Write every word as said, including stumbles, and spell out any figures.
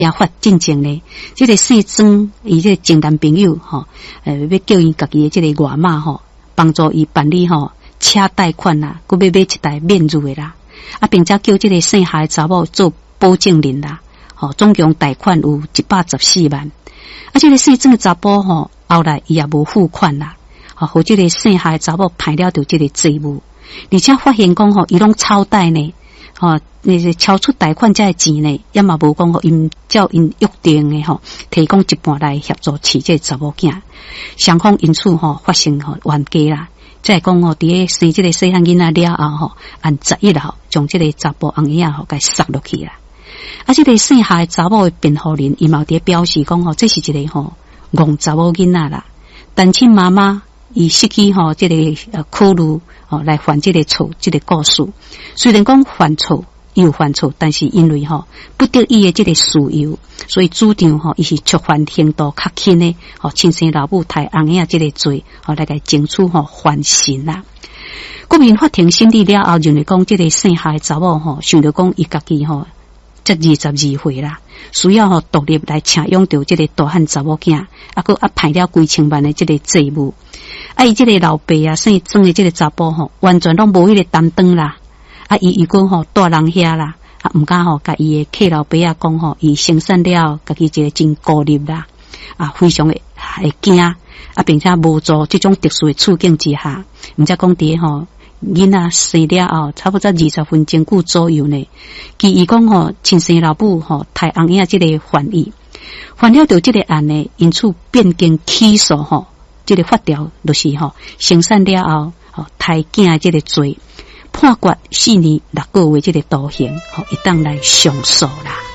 也发进前呢，这个姓曾伊这个前男朋友吼，呃，要叫伊家己的这个外妈吼，帮助伊办理吼车贷款啦，佮要买一台免入的啦，啊，并且叫这个姓夏的查某做保证人啦，吼，总共贷款有一百十四万，啊，这个姓曾的查甫吼，后来伊也无付款啦，吼，和这个姓夏的查某派了着这个债务，而且发现讲吼，伊拢超贷呢。吼，那是超出贷款这钱呢，也嘛无讲吼，因照因约定的吼，提供一半来协助饲这查某囝，双方因此吼发生吼冤家啦。再讲吼，伫个生这个细汉囡仔了后吼，按十一号将这个查甫翁仔吼给杀落去啦。啊，这个生下的查某的辩护人，伊嘛伫表示讲吼，这是一个吼戆查某囡仔啦，单亲妈妈伊失去吼这个呃考虑。哦，来犯这个错，这个故事虽然讲犯错又犯错，但是因为吼不得已的这个事由，所以主张吼伊是触犯刑度较轻的，吼亲生老母太翁仔这个罪，吼来个争取吼缓刑啦。国民法庭审理了后，认为讲这个生下的查某吼，想着讲伊家己吼才二十二岁啦，需要吼独立来请养着这个大汉查某囝，啊个啊派了几千万的这个债务。啊，伊这个老爸啊，生装的这个查甫吼，完全拢无迄个担当啦。啊，伊如果吼带人遐啦，啊，毋敢吼，甲伊的客老爸啊讲吼，伊生产了，家己一个真孤立啦，啊，非常的会惊，啊，并且无做这种特殊的处境之下，毋则讲伫吼囡仔生了后，差不多二十分钟久左右呢，其伊讲吼，亲生老母吼，太翁仔这个犯意，犯了着这个案呢，因此变更起诉吼。这个法条就是吼，生产了后，吼胎囝这个罪，判决四年六个月这个徒刑，吼一当来上诉啦。